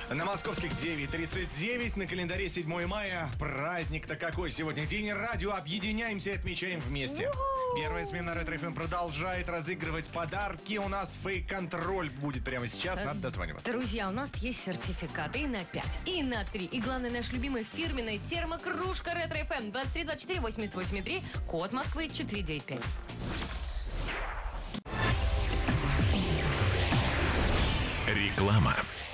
На московских 9:39, на календаре 7 мая. Праздник-то какой сегодня? День радио. Объединяемся и отмечаем вместе. Первая смена Ретро-ФМ продолжает разыгрывать подарки. У нас фейк-контроль будет прямо сейчас. Надо дозваниваться. Друзья, у нас есть сертификаты и на 5, и на 3. И главное, наш любимый фирменный термокружка Ретро-ФМ 23 24 88 3, код Москвы 495. Реклама.